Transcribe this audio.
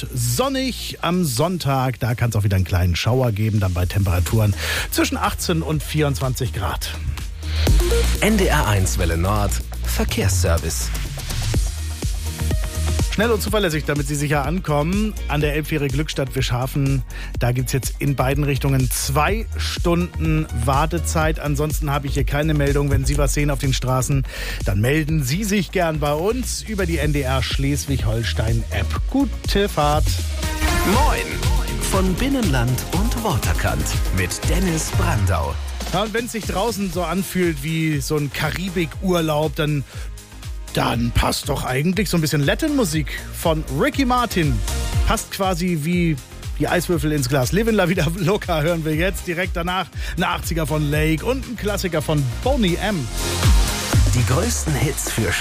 wird sonnig am Sonntag. Da kann es auch wieder einen kleinen Schauer geben, dann bei Temperaturen zwischen 18 und 24 Grad. NDR1 Welle Nord, Verkehrsservice. Schnell und zuverlässig, damit Sie sicher ankommen. An der Elbfähre Glückstadt-Wischhafen, da gibt es jetzt in beiden Richtungen 2 Stunden Wartezeit. Ansonsten habe ich hier keine Meldung. Wenn Sie was sehen auf den Straßen, dann melden Sie sich gern bei uns über die NDR Schleswig-Holstein-App. Gute Fahrt. Moin von Binnenland und Waterkant mit Dennis Brandau. Ja, und wenn es sich draußen so anfühlt wie so ein Karibik-Urlaub, dann passt doch eigentlich so ein bisschen Latin-Musik von Ricky Martin. Passt quasi wie die Eiswürfel ins Glas. Livin' La Vida Loca hören wir jetzt. Direkt danach eine 80er von Lake und ein Klassiker von Boney M. Die größten Hits für